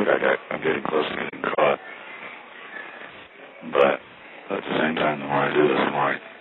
like I'm getting close to getting caught. But at the same time, the more I do this, the more I